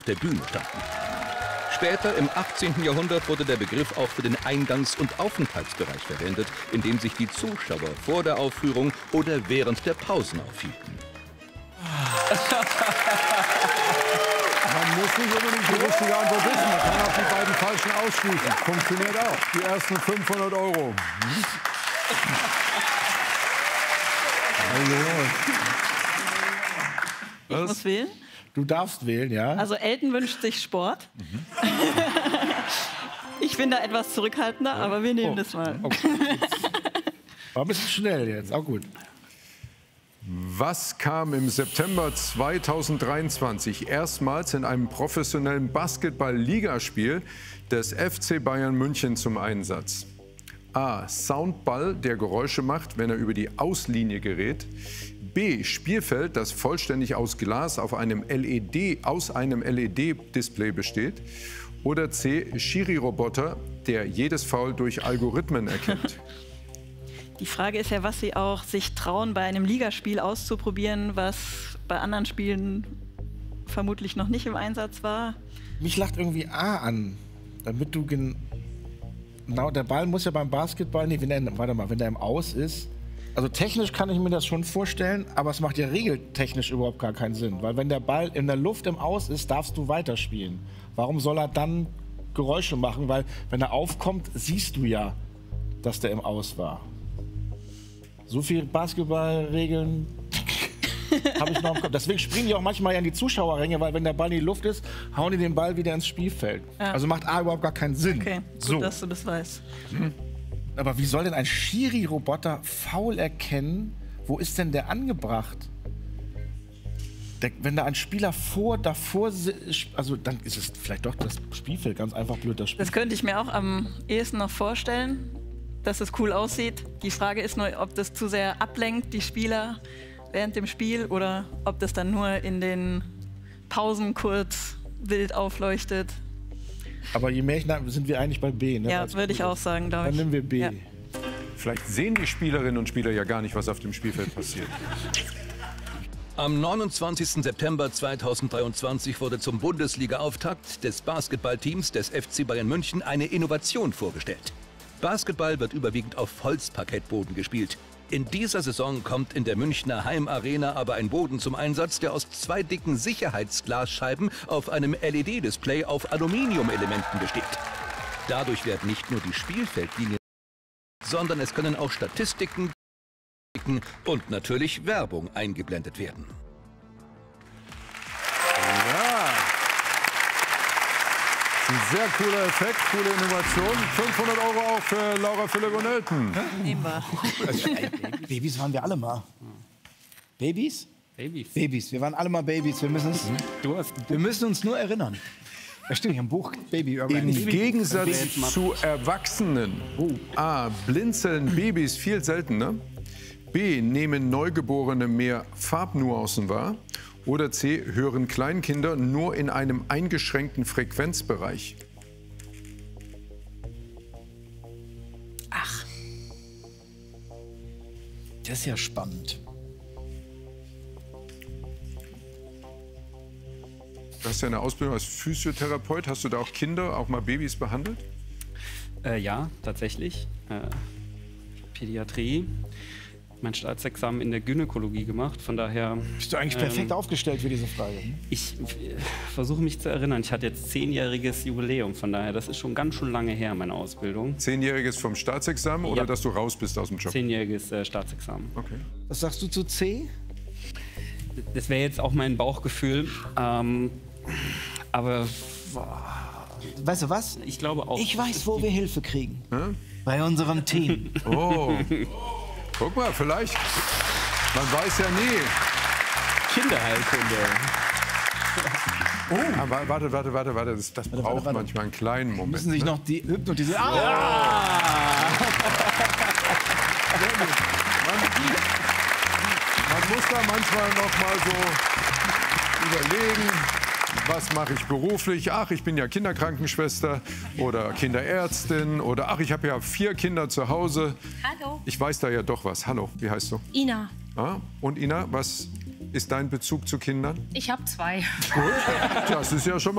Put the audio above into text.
der Bühne standen. Später, im 18. Jahrhundert, wurde der Begriff auch für den Eingangs- und Aufenthaltsbereich verwendet, in dem sich die Zuschauer vor der Aufführung oder während der Pausen aufhielten. Man muss nicht unbedingt die richtige Antwort wissen. Man kann auch die beiden falschen ausschließen. Funktioniert auch. Die ersten 500 €. Ich muss wählen. Du darfst wählen, ja? Also Elton wünscht sich Sport. Ich bin da etwas zurückhaltender, aber wir nehmen das mal. Okay. War ein bisschen schnell jetzt, auch gut. Was kam im September 2023 erstmals in einem professionellen Basketball-Ligaspiel des FC Bayern München zum Einsatz? A. Soundball, der Geräusche macht, wenn er über die Auslinie gerät. B. Spielfeld, das vollständig aus Glas aus einem LED-Display besteht. Oder C. Schiri-Roboter, der jedes Foul durch Algorithmen erkennt. Die Frage ist ja, was Sie auch sich trauen, bei einem Ligaspiel auszuprobieren, was bei anderen Spielen vermutlich noch nicht im Einsatz war. Mich lacht irgendwie A an, damit du genau, der Ball muss ja beim Basketball, nee, wenn er im Aus ist. Also technisch kann ich mir das schon vorstellen, aber es macht ja regeltechnisch überhaupt gar keinen Sinn. Weil wenn der Ball in der Luft im Aus ist, darfst du weiterspielen. Warum soll er dann Geräusche machen? Weil wenn er aufkommt, siehst du ja, dass der im Aus war. So viele Basketballregeln habe ich noch im Kopf. Deswegen springen die auch manchmal in die Zuschauerränge, weil wenn der Ball in die Luft ist, hauen die den Ball wieder ins Spielfeld. Ja. Also macht A überhaupt gar keinen Sinn. Okay, gut, dass du das weißt. Aber wie soll denn ein Schiri-Roboter Foul erkennen? Wo ist denn der angebracht? Wenn da ein Spieler davor also dann ist es vielleicht doch das Spielfeld, ganz einfach blöd das Spiel. Das könnte ich mir auch am ehesten noch vorstellen, dass es cool aussieht. Die Frage ist nur, ob das zu sehr ablenkt, die Spieler während dem Spiel, oder ob das dann nur in den Pausen kurz wild aufleuchtet. Aber je mehr sind wir eigentlich bei B, ne? Ja, würde ich auch sagen, glaube ich. Dann nehmen wir B. Ja. Vielleicht sehen die Spielerinnen und Spieler ja gar nicht, was auf dem Spielfeld passiert. Am 29. September 2023 wurde zum Bundesliga-Auftakt des Basketballteams des FC Bayern München eine Innovation vorgestellt. Basketball wird überwiegend auf Holzparkettboden gespielt. In dieser Saison kommt in der Münchner Heimarena aber ein Boden zum Einsatz, der aus 2 dicken Sicherheitsglasscheiben auf einem LED-Display auf Aluminiumelementen besteht. Dadurch werden nicht nur die Spielfeldlinien, sondern es können auch Statistiken und natürlich Werbung eingeblendet werden. Ja. Ein sehr cooler Effekt, coole Innovation. 500 € auch für Laura, Philipp und Elton. Nehmen wir. Babys waren wir alle mal. Babys? Babys. Babys. Wir waren alle mal Babys. Wir müssen uns nur erinnern. Da steht im Buch Baby. Im Gegensatz zu Erwachsenen. A. Blinzeln Babys viel seltener. B. Nehmen Neugeborene mehr Farbnuancen wahr. Oder C. Hören Kleinkinder nur in einem eingeschränkten Frequenzbereich. Ach. Das ist ja spannend. Du hast ja eine Ausbildung als Physiotherapeut. Hast du da auch Kinder, auch mal Babys behandelt? Ja, tatsächlich. Pädiatrie. Mein Staatsexamen in der Gynäkologie gemacht, von daher... Bist du eigentlich perfekt aufgestellt für diese Frage? Ich versuche mich zu erinnern, ich hatte jetzt 10-jähriges Jubiläum, von daher, das ist schon ganz schön lange her, meine Ausbildung. 10-jähriges vom Staatsexamen oder Ja. dass du raus bist aus dem Job? 10-jähriges Staatsexamen. Okay. Was sagst du zu C? Das wäre jetzt auch mein Bauchgefühl, aber Weißt du was? ich glaube auch... Ich weiß, wo wir Hilfe kriegen. Hm? Bei unserem Team. Oh, guck mal, vielleicht, man weiß ja nie. Kinderheilkunde. Oh. Aber warte, das braucht manchmal einen kleinen Moment. Müssen sich Ne? noch die hypnotisieren. Man muss da manchmal noch mal so überlegen, was mache ich beruflich? Ach, ich bin ja Kinderkrankenschwester oder Kinderärztin oder ach, ich habe ja 4 Kinder zu Hause. Hallo. Ich weiß da ja doch was. Hallo, wie heißt du? Ina. Ah, und Ina, was ist dein Bezug zu Kindern? Ich habe 2. Gut, das ist ja schon mal